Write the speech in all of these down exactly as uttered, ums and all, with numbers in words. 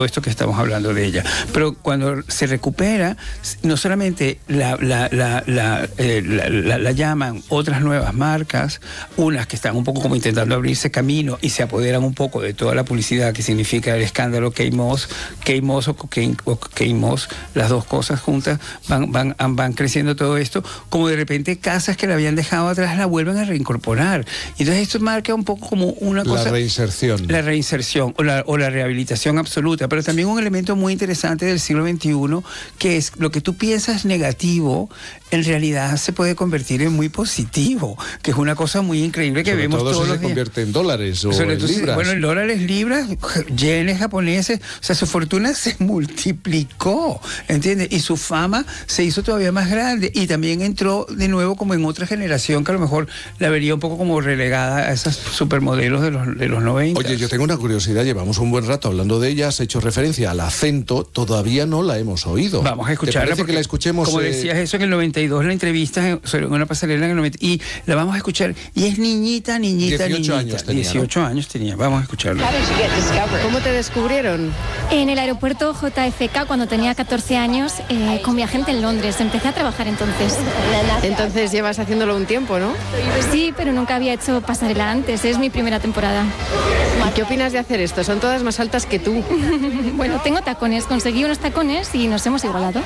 esto que estamos hablando de ella. Pero cuando se recupera, no solamente la, la, la, la, eh, la, la, la llaman otras nuevas marcas, unas que están un poco como intentando abrirse camino y se apoderan un poco de toda la publicidad que significa el escándalo Kate Moss, Kate Moss o Kate, o Kate Moss, las dos cosas juntas van, van, van creciendo todo esto, como de repente casas que la habían dejado atrás la vuelven a reincorporar. Entonces esto marca un poco como una cosa... La reinserción. La reinserción o la, o la rehabilitación absoluta. Pero también un elemento muy interesante del siglo veintiuno, que es lo que tú piensas negativo, en realidad se puede convertir en muy positivo, que es una cosa muy increíble que Sobre vemos todo todos si los se días. Convierte en dólares o Sobre en todo, libras. Bueno, en dólares, libras, yenes japoneses, o sea, su fortuna se multiplicó, ¿entiendes? Y su fama se hizo todavía más grande y también entró de nuevo como en otra generación que a lo mejor la vería un poco como relegada a esas supermodelos de los, de los noventa. Oye, yo tengo una curiosidad, llevamos un buen rato hablando de ella, has hecho referencia al acento, todavía no la hemos oído. Vamos a escucharla porque que la escuchemos. Como eh... decías eso en el noventa y dos, la entrevista en, en una pasarela en el noventa, y la vamos a escuchar. Y es niñita, niñita, dieciocho niñita. años tenía, dieciocho ¿no? años tenía. Vamos a escucharla. ¿Cómo te descubrieron? En el aeropuerto J F K cuando tenía catorce años, eh, con mi agente en Londres. Empecé a trabajar entonces. Entonces llevas haciéndolo un tiempo, ¿no? Sí, pero nunca había hecho pasarela antes. Es mi primera temporada. ¿Y qué opinas de hacer esto? Son todas más altas que tú. Bueno, tengo tacones. Conseguí unos tacones y nos hemos igualado.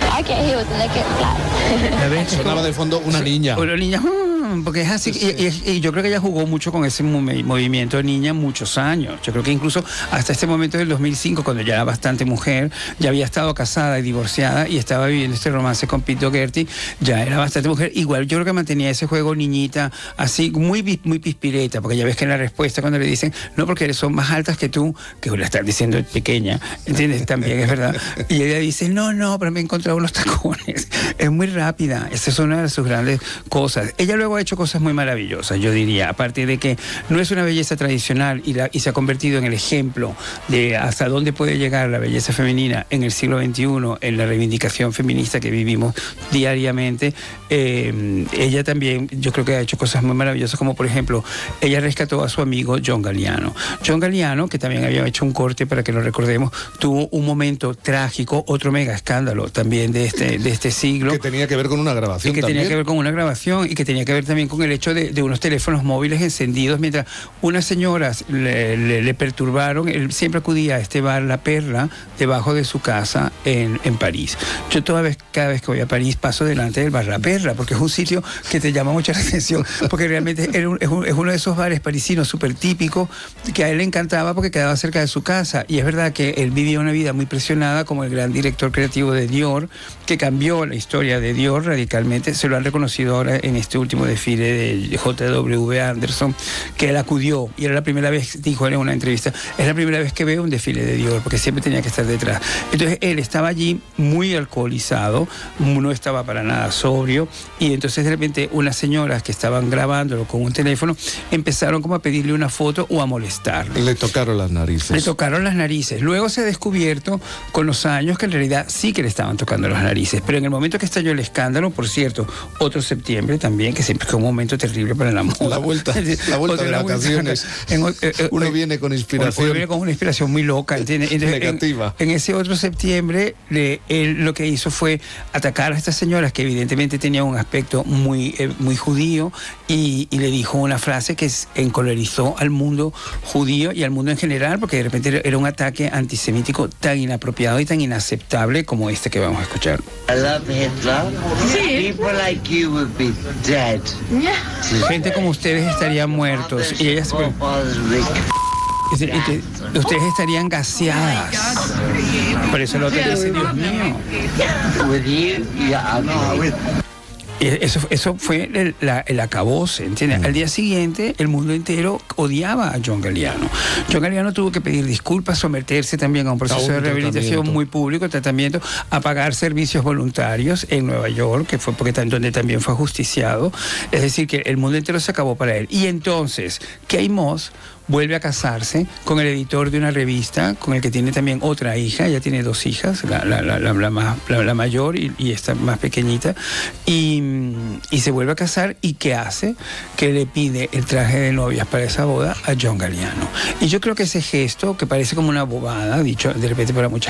¿La ves? Sonaba de fondo una niña. Una niña, porque es así. Sí. Y, y, y yo creo que ella jugó mucho con ese movimiento de niña muchos años. Yo creo que incluso hasta este momento del dos mil cinco, cuando ya era bastante mujer, ya había estado casada y divorciada y estaba viviendo este romance con Pete Doherty, ya era bastante mujer. Igual yo creo que mantenía ese juego niñita, así muy, muy pispireta, porque ya ves que en la respuesta cuando le dicen, no, porque son más altas que tú, que le están diciendo pequeña, ¿entiendes? También es verdad. Y ella dice, no, no, pero me he encontrado unos tacones. Es muy rápida. Esa es una de sus grandes cosas. Ella luego ha hecho cosas muy maravillosas, yo diría, aparte de que no es una belleza tradicional y, la, y se ha convertido en el ejemplo de hasta dónde puede llegar la belleza femenina en el siglo veintiuno, en la reivindicación feminista que vivimos diariamente. Eh, ella también, yo creo que ha hecho cosas muy maravillosas, como por ejemplo, ella rescató a su amigo John Galliano. John Galliano, que también había hecho un corte para que lo recordemos, tuvo un momento trágico, otro mega escándalo también de este, de este siglo. Que tenía que ver con una grabación que también. tenía que ver con una grabación y que tenía que ver también con el hecho de, de unos teléfonos móviles encendidos mientras unas señoras le, le, le perturbaron. Él siempre acudía a este bar La Perla debajo de su casa en, en París. Yo toda vez, cada vez que voy a París paso delante del bar La Perla porque es un sitio que te llama mucha la atención, porque realmente es, un, es, un, es uno de esos bares parisinos súper típicos que a él le encantaba porque quedaba cerca de su casa. Y es verdad que él vivía una vida muy presionada como el gran director creativo de Dior, que cambió la historia de Dior radicalmente. Se lo han reconocido ahora en este último desfile de J W Anderson, que él acudió, y era la primera vez, dijo él en una entrevista, es la primera vez que veo un desfile de Dior, porque siempre tenía que estar detrás. Entonces él estaba allí muy alcoholizado, no estaba para nada sobrio, y entonces de repente unas señoras que estaban grabándolo con un teléfono empezaron como a pedirle una foto o a molestarle. Le tocaron las narices. Le tocaron las narices. Luego se ha descubierto con los años que en realidad sí que le estaban tocando las narices, pero en el momento que estalló el escándalo, por cierto, otro septiembre también, que siempre fue un momento terrible para la moda. La vuelta, la vuelta de la vacaciones. En, eh, eh, uno viene con inspiración. Uno viene con una inspiración muy loca, ¿entiendes? Entonces, negativa. En, en ese otro septiembre, le, él lo que hizo fue atacar a estas señoras que evidentemente tenían un aspecto muy, eh, muy judío y, y le dijo una frase que encolerizó al mundo judío y al mundo en general, porque de repente era un ataque antisemítico tan inapropiado y tan inaceptable como este que vamos a escuchar. I love Hitler. Sí. People like you would be dead. Yeah. Gente como ustedes estarían muertos y ellas se... Ustedes estarían gaseadas. Por eso lo que dice, Dios mío. With you, yeah, I Eso, eso fue el, la, el acabose, ¿entiendes? Al día siguiente, el mundo entero odiaba a John Galliano. John Galliano tuvo que pedir disculpas, someterse también a un proceso de rehabilitación muy público, tratamiento, a pagar servicios voluntarios en Nueva York, que fue porque donde también fue ajusticiado. Es decir, que el mundo entero se acabó para él. Y entonces, Kate Moss vuelve a casarse con el editor de una revista, con el que tiene también otra hija. Ella tiene dos hijas, la, la, la, la, la, más, la, la mayor y, y esta más pequeñita, y, y se vuelve a casar. ¿Y qué hace? Que le pide el traje de novias para esa boda a John Galliano. Y yo creo que ese gesto, que parece como una bobada, dicho de repente para mucha